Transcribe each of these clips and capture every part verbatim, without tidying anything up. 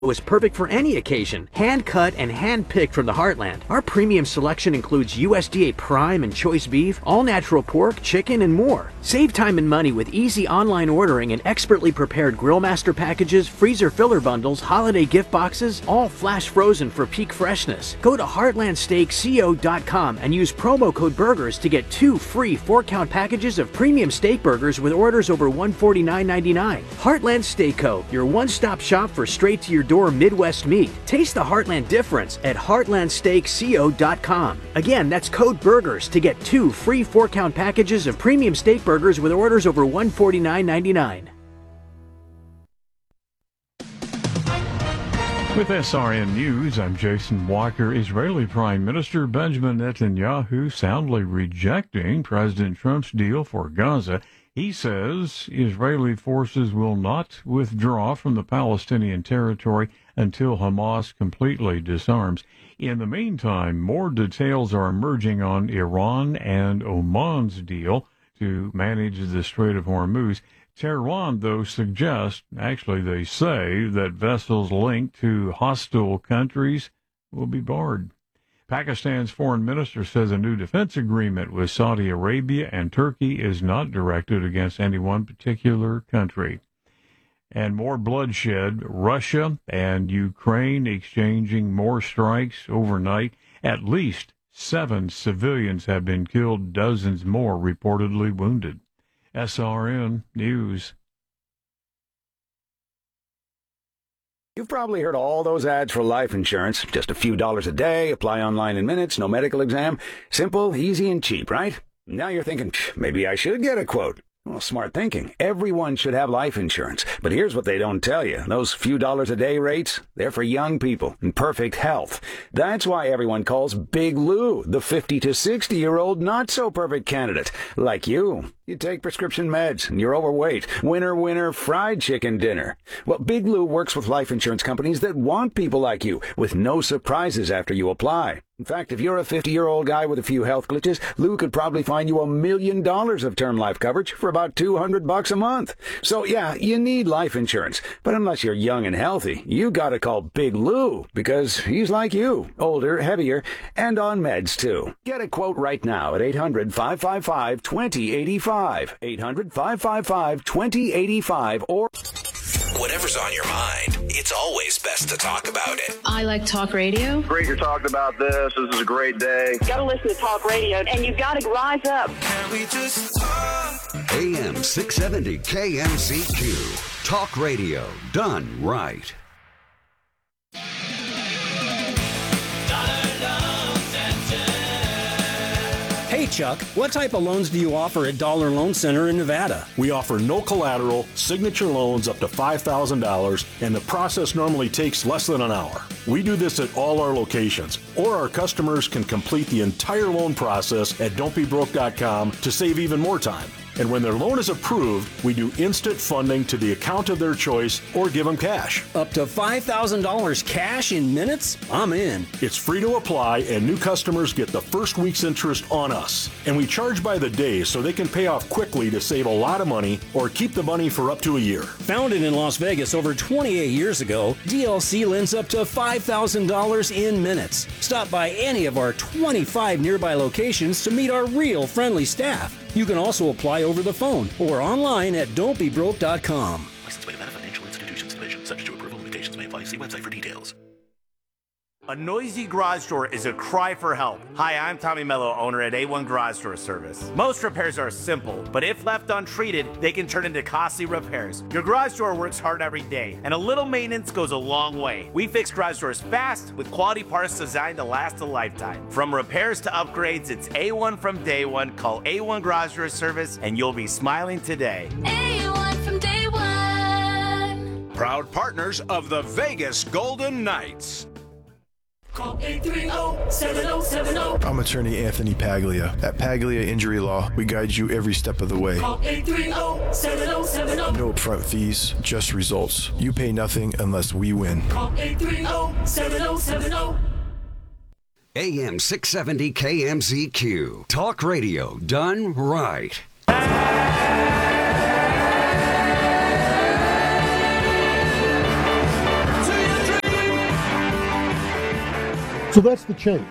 is perfect for any occasion. Hand cut and hand picked from the heartland. Our premium selection includes U S D A prime and choice beef, all natural pork, chicken, and more. Save time and money with easy online ordering and expertly prepared Grillmaster packages, freezer filler bundles, holiday gift boxes, all flash frozen for peak freshness. Go to heartland steak co dot com and use promo code BURGERS to get two free four-count packages of premium steak burgers with orders over one hundred forty-nine ninety-nine. Heartland Steak Co., your one-stop shop for straight-to-your-door Midwest meat. Taste the Heartland difference at heartland steak co dot com. Again, that's code BURGERS to get two free four-count packages of premium steak burgers with orders over one hundred forty-nine ninety-nine. With S R N News, I'm Jason Walker. Israeli Prime Minister Benjamin Netanyahu soundly rejecting President Trump's deal for Gaza. He says Israeli forces will not withdraw from the Palestinian territory until Hamas completely disarms. In the meantime, more details are emerging on Iran and Oman's deal to manage the Strait of Hormuz. Tehran, though, suggests, actually they say, that vessels linked to hostile countries will be barred. Pakistan's foreign minister says a new defense agreement with Saudi Arabia and Turkey is not directed against any one particular country. And more bloodshed. Russia and Ukraine exchanging more strikes overnight. At least seven civilians have been killed, dozens more reportedly wounded. S R N News. You've probably heard all those ads for life insurance. Just a few dollars a day, apply online in minutes, no medical exam. Simple, easy, and cheap, right? Now you're thinking, maybe I should get a quote. Well, smart thinking. Everyone should have life insurance. But here's what they don't tell you. Those few dollars a day rates, they're for young people in perfect health. That's why everyone calls Big Lou the fifty to sixty-year-old not-so-perfect candidate. Like you. You take prescription meds, and you're overweight. Winner, winner, fried chicken dinner. Well, Big Lou works with life insurance companies that want people like you, with no surprises after you apply. In fact, if you're a fifty-year-old guy with a few health glitches, Lou could probably find you a million dollars of term life coverage for about two hundred bucks a month. So, yeah, you need life insurance. But unless you're young and healthy, you gotta call Big Lou, because he's like you, older, heavier, and on meds, too. Get a quote right now at eight hundred, five five five, two zero eight five. eight hundred, five five five, two zero eight five or... Whatever's on your mind, it's always best to talk about it. I like talk radio. Great you're talking about this. This is a great day. You gotta listen to talk radio, and you gotta rise up. Can we just talk? A M six seventy K M C Q. Talk radio done right. Hey, Chuck, what type of loans do you offer at Dollar Loan Center in Nevada? We offer no collateral, signature loans up to five thousand dollars, and the process normally takes less than an hour. We do this at all our locations, or our customers can complete the entire loan process at don't be broke dot com to save even more time. And when their loan is approved, we do instant funding to the account of their choice or give them cash. Up to five thousand dollars cash in minutes? I'm in. It's free to apply, and new customers get the first week's interest on us. And we charge by the day so they can pay off quickly to save a lot of money or keep the money for up to a year. Founded in Las Vegas over twenty-eight years ago, D L C lends up to five thousand dollars in minutes. Stop by any of our twenty-five nearby locations to meet our real friendly staff. You can also apply over the phone or online at don't be broke dot com. Licensed by Nevada Financial Institutions Division. Subject to approval, limitations may apply. See website for details. A noisy garage door is a cry for help. Hi, I'm Tommy Mello, owner at A one Garage Door Service. Most repairs are simple, but if left untreated, they can turn into costly repairs. Your garage door works hard every day, and a little maintenance goes a long way. We fix garage doors fast with quality parts designed to last a lifetime. From repairs to upgrades, it's A one from day one. Call A one Garage Door Service, and you'll be smiling today. A one from day one. Proud partners of the Vegas Golden Knights. Call eight three zero, seven zero seven zero. I'm attorney Anthony Paglia. At Paglia Injury Law, we guide you every step of the way. Call eight three zero, seven zero seven zero. No upfront fees, just results. You pay nothing unless we win. Call eight three zero, seven zero seven zero. A M six seventy K M C Q. Talk radio done right. To your dream. So that's the chain.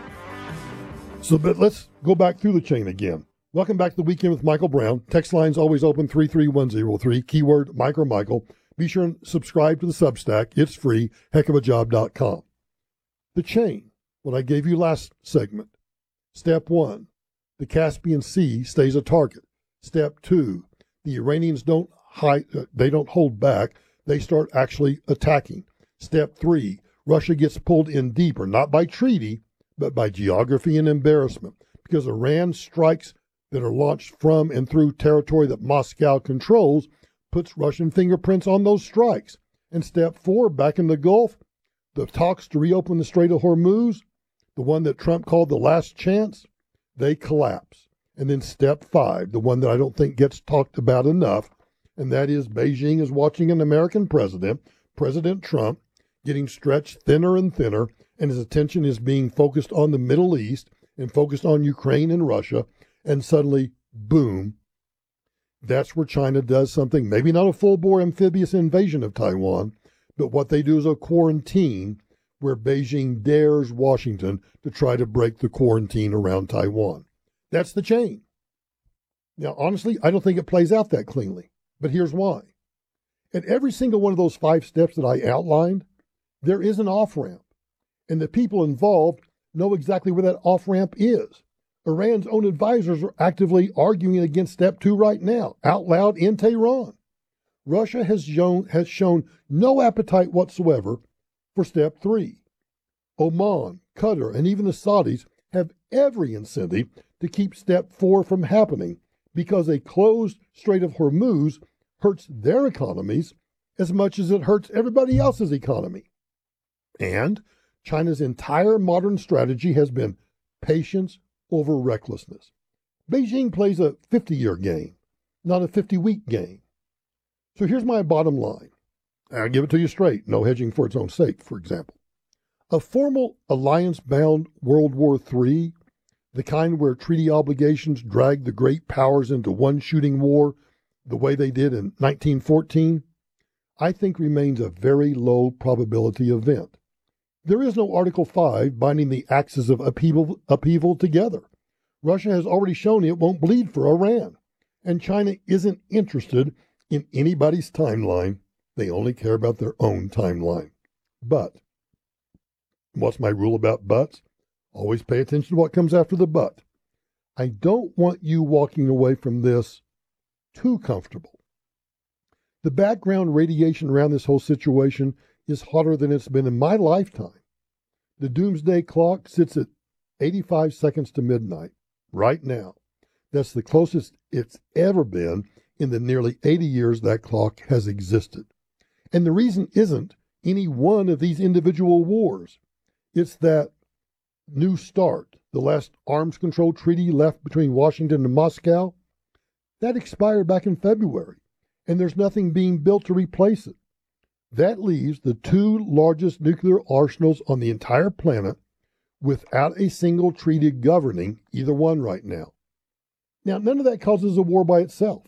So but let's go back through the chain again. Welcome back to the Weekend with Michael Brown. Text line's always open, three three one zero three, keyword Mike or Michael. Be sure and subscribe to the Substack. It's free, heck of a job dot com. The chain, what I gave you last segment. Step one, the Caspian Sea stays a target. Step two, the Iranians don't hide, uh, they don't hold back. They start actually attacking. Step three, Russia gets pulled in deeper, not by treaty, but by geography and embarrassment, because Iran strikes that are launched from and through territory that Moscow controls, puts Russian fingerprints on those strikes. And step four, back in the Gulf, the talks to reopen the Strait of Hormuz, the one that Trump called the last chance, they collapse. And then step five, the one that I don't think gets talked about enough, and that is Beijing is watching an American president, President Trump, getting stretched thinner and thinner, and his attention is being focused on the Middle East and focused on Ukraine and Russia. And suddenly, boom, that's where China does something, maybe not a full-bore amphibious invasion of Taiwan, but what they do is a quarantine where Beijing dares Washington to try to break the quarantine around Taiwan. That's the chain. Now, honestly, I don't think it plays out that cleanly, but here's why. At every single one of those five steps that I outlined, there is an off-ramp, and the people involved know exactly where that off-ramp is. Iran's own advisors are actively arguing against step two right now, out loud in Tehran. Russia has shown, has shown no appetite whatsoever for step three. Oman, Qatar, and even the Saudis have every incentive to keep step four from happening because a closed Strait of Hormuz hurts their economies as much as it hurts everybody else's economy. And China's entire modern strategy has been patience over recklessness. Beijing plays a fifty-year game, not a fifty-week game. So here's my bottom line. I'll give it to you straight. No hedging for its own sake, for example. A formal alliance-bound World War Three, the kind where treaty obligations drag the great powers into one shooting war the way they did in nineteen fourteen, I think remains a very low probability event. There is no Article five binding the axes of upheaval, upheaval together. Russia has already shown it won't bleed for Iran, and China isn't interested in anybody's timeline. They only care about their own timeline. But, what's my rule about buts? Always pay attention to what comes after the but. I don't want you walking away from this too comfortable. The background radiation around this whole situation is hotter than it's been in my lifetime. The doomsday clock sits at eighty-five seconds to midnight right now. That's the closest it's ever been in the nearly eighty years that clock has existed. And the reason isn't any one of these individual wars. It's that New START, the last arms control treaty left between Washington and Moscow, that expired back in February, and there's nothing being built to replace it. That leaves the two largest nuclear arsenals on the entire planet without a single treaty governing either one right now. Now, none of that causes a war by itself.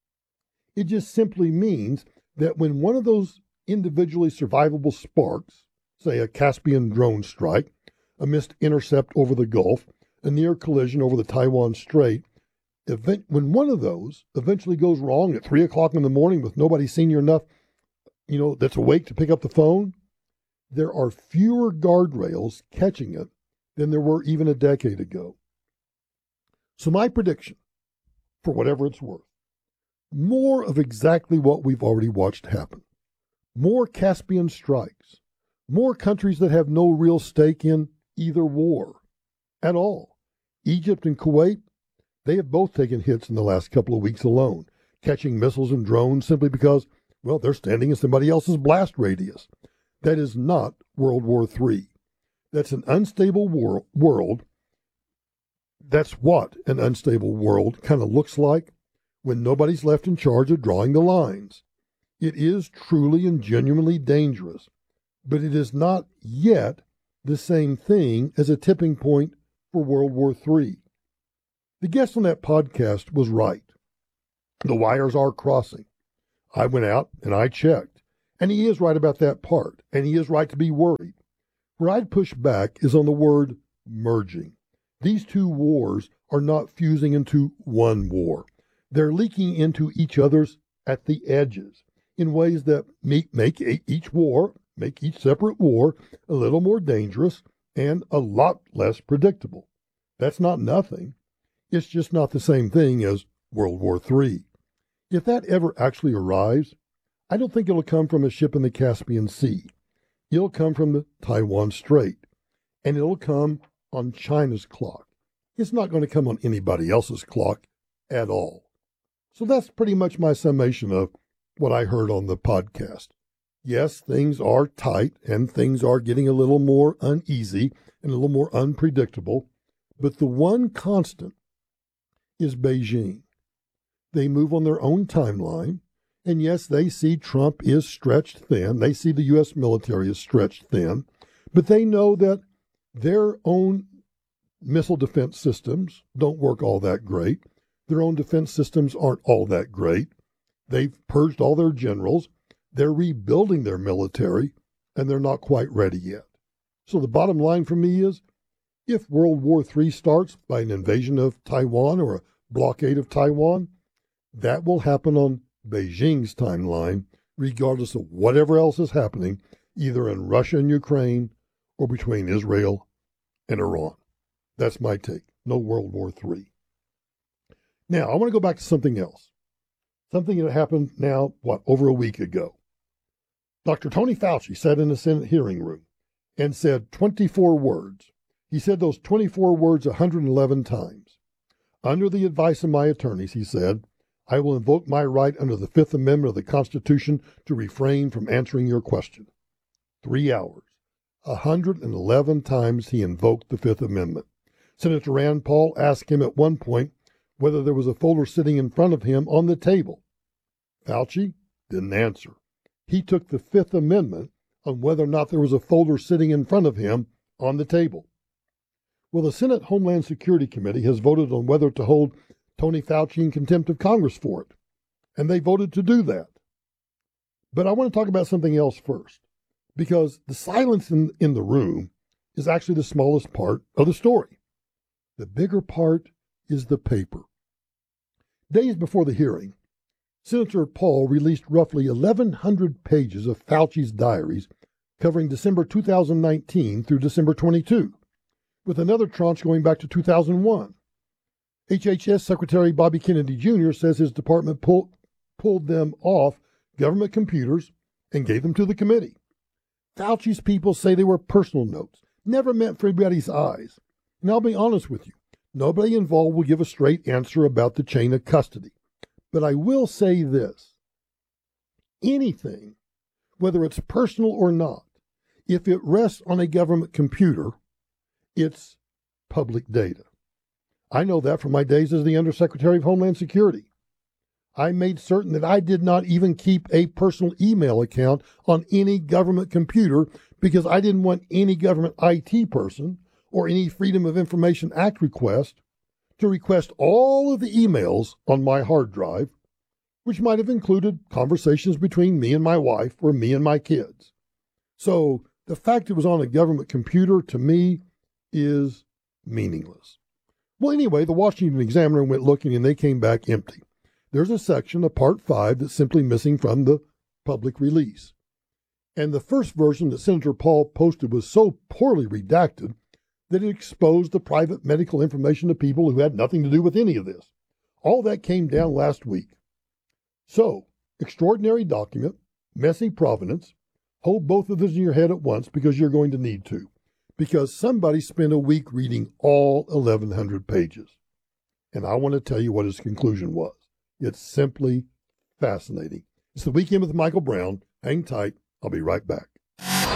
It just simply means that when one of those individually survivable sparks, say a Caspian drone strike, a missed intercept over the Gulf, a near collision over the Taiwan Strait, event, when one of those eventually goes wrong at three o'clock in the morning with nobody senior enough, you know, that's awake to pick up the phone, there are fewer guardrails catching it than there were even a decade ago. So my prediction, for whatever it's worth, more of exactly what we've already watched happen. More Caspian strikes. More countries that have no real stake in either war at all. Egypt and Kuwait, they have both taken hits in the last couple of weeks alone, catching missiles and drones simply because, well, they're standing in somebody else's blast radius. That is not World War Three. That's an unstable wor- world. That's what an unstable world kind of looks like when nobody's left in charge of drawing the lines. It is truly and genuinely dangerous, but it is not yet the same thing as a tipping point for World War Three. The guest on that podcast was right. The wires are crossing. I went out and I checked, and he is right about that part, and he is right to be worried. Where I'd push back is on the word merging. These two wars are not fusing into one war. They're leaking into each other's at the edges in ways that make, make each war, make each separate war a little more dangerous and a lot less predictable. That's not nothing. It's just not the same thing as World War Three. If that ever actually arrives, I don't think it'll come from a ship in the Caspian Sea. It'll come from the Taiwan Strait, and it'll come on China's clock. It's not going to come on anybody else's clock at all. So that's pretty much my summation of what I heard on the podcast. Yes, things are tight, and things are getting a little more uneasy and a little more unpredictable, but the one constant is Beijing. They move on their own timeline. And yes, they see Trump is stretched thin. They see the U S military is stretched thin. But they know that their own missile defense systems don't work all that great. Their own defense systems aren't all that great. They've purged all their generals. They're rebuilding their military, and they're not quite ready yet. So the bottom line for me is, if World War Three starts by an invasion of Taiwan or a blockade of Taiwan, that will happen on Beijing's timeline, regardless of whatever else is happening, either in Russia and Ukraine or between Israel and Iran. That's my take. No World War Three. Now, I want to go back to something else. Something that happened now, what, over a week ago. Doctor Tony Fauci sat in a Senate hearing room and said twenty-four words. He said those twenty-four words one hundred eleven times. Under the advice of my attorneys, he said, I will invoke my right under the Fifth Amendment of the Constitution to refrain from answering your question. Three hours. one hundred eleven times he invoked the Fifth Amendment. Senator Rand Paul asked him at one point whether there was a folder sitting in front of him on the table. Fauci didn't answer. He took the Fifth Amendment on whether or not there was a folder sitting in front of him on the table. Well, the Senate Homeland Security Committee has voted on whether to hold Tony Fauci in contempt of Congress for it, and they voted to do that. But I want to talk about something else first, because the silence in, in the room is actually the smallest part of the story. The bigger part is the paper. Days before the hearing, Senator Paul released roughly eleven hundred pages of Fauci's diaries covering December two thousand nineteen through December twenty-two, with another tranche going back to two thousand one. H H S Secretary Bobby Kennedy Junior says his department pull, pulled them off government computers and gave them to the committee. Fauci's people say they were personal notes, never meant for anybody's eyes. And I'll be honest with you, nobody involved will give a straight answer about the chain of custody. But I will say this. Anything, whether it's personal or not, if it rests on a government computer, it's public data. I know that from my days as the Undersecretary of Homeland Security. I made certain that I did not even keep a personal email account on any government computer because I didn't want any government I T person or any Freedom of Information Act request to request all of the emails on my hard drive, which might have included conversations between me and my wife or me and my kids. So the fact it was on a government computer, to me, is meaningless. Well, anyway, the Washington Examiner went looking and they came back empty. There's a section, a part five, that's simply missing from the public release. And the first version that Senator Paul posted was so poorly redacted that it exposed the private medical information of people who had nothing to do with any of this. All that came down last week. So, extraordinary document, messy provenance. Hold both of those in your head at once because you're going to need to. Because somebody spent a week reading all eleven hundred pages. And I want to tell you what his conclusion was. It's simply fascinating. It's the Weekend with Michael Brown. Hang tight. I'll be right back.